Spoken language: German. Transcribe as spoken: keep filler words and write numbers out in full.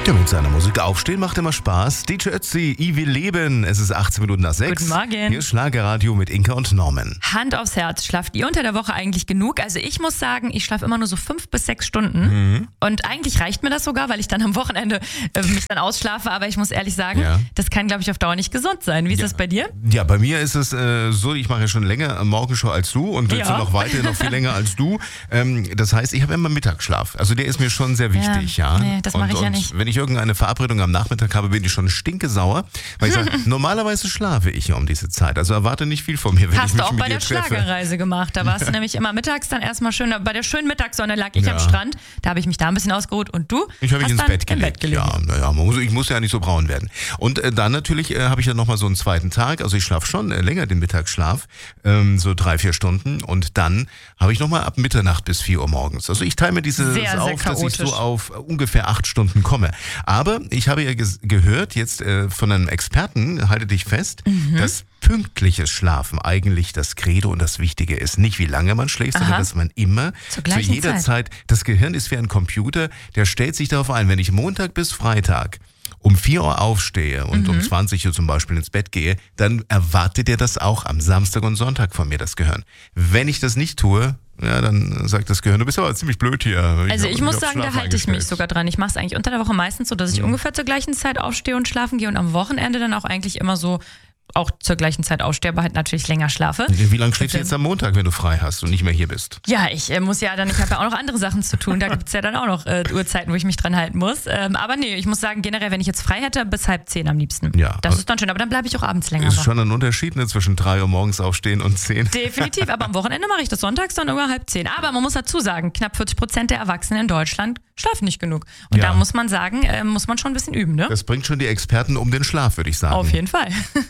Ja, mit seiner Musik aufstehen macht immer Spaß. D J Ötzi, I will leben. Es ist achtzehn Minuten nach sechs. Guten Morgen. Hier ist Schlagerradio mit Inka und Norman. Hand aufs Herz, schlaft ihr unter der Woche eigentlich genug? Also ich muss sagen, ich schlafe immer nur so fünf bis sechs Stunden. Mhm. Und eigentlich reicht mir das sogar, weil ich dann am Wochenende äh, mich dann ausschlafe. Aber ich muss ehrlich sagen, ja. das kann, glaube ich, auf Dauer nicht gesund sein. Wie ist ja. das bei dir? Ja, bei mir ist es äh, so, ich mache ja schon länger Morgenshow als du und willst ja. noch weiter, noch viel länger als du. Ähm, das heißt, ich habe immer Mittagsschlaf. Also der ist mir schon sehr wichtig. Ja, ja. Nee, das mache ich ja nicht. Wenn ich irgendeine Verabredung am Nachmittag habe, bin ich schon stinkesauer, weil ich sage, normalerweise schlafe ich ja um diese Zeit, also erwarte nicht viel von mir, wenn Hast ich mich du auch mit bei der dir treffe. Schlagerreise gemacht, da warst du nämlich immer mittags dann erstmal schön, bei der schönen Mittagssonne lag ich ja. am Strand, da habe ich mich da ein bisschen ausgeruht und du ich habe mich ins dann Bett gelegt. Bett gelegen. Ja, naja, man muss, ich muss ja nicht so braun werden. Und äh, dann natürlich äh, habe ich ja nochmal so einen zweiten Tag, also ich schlafe schon äh, länger den Mittagsschlaf, ähm, so drei, vier Stunden und dann habe ich nochmal ab Mitternacht bis vier Uhr morgens. Also ich teile mir dieses sehr, sehr auf, dass ich chaotisch. so auf ungefähr acht Stunden komme. Aber ich habe ja ges- gehört jetzt äh, von einem Experten, halte dich fest, mhm. dass pünktliches Schlafen eigentlich das Credo und das Wichtige ist. Nicht wie lange man schläft, sondern dass man immer zu jeder Zeit. Zeit, das Gehirn ist wie ein Computer, der stellt sich darauf ein, wenn ich Montag bis Freitag um vier Uhr aufstehe und mhm. um zwanzig Uhr zum Beispiel ins Bett gehe, dann erwartet er das auch am Samstag und Sonntag von mir, das Gehirn. Wenn ich das nicht tue, ja, dann sagt das Gehirn, du bist aber ziemlich blöd hier. Ich also hab, ich muss ich sagen, da halte ich mich sogar dran. Ich mache es eigentlich unter der Woche meistens so, dass ich mhm. ungefähr zur gleichen Zeit aufstehe und schlafen gehe und am Wochenende dann auch eigentlich immer so auch zur gleichen Zeit aufstehe, aber halt natürlich länger schlafe. Wie lange schläfst du jetzt am Montag, wenn du frei hast und nicht mehr hier bist? Ja, ich äh, muss ja dann, ich habe ja auch noch andere Sachen zu tun. Da gibt es ja dann auch noch äh, Uhrzeiten, wo ich mich dran halten muss. Ähm, aber nee, ich muss sagen, generell, wenn ich jetzt frei hätte, bis halb zehn am liebsten. Ja, das ist dann schön, aber dann bleibe ich auch abends länger ist wach. schon ein Unterschied, ne, zwischen drei Uhr morgens aufstehen und zehn. Definitiv, aber am Wochenende mache ich das sonntags dann über halb zehn. Aber man muss dazu sagen, knapp vierzig Prozent der Erwachsenen in Deutschland schlafen nicht genug. Und ja. da muss man sagen, äh, muss man schon ein bisschen üben, ne? Das bringt schon die Experten um den Schlaf, würde ich sagen. Auf jeden Fall.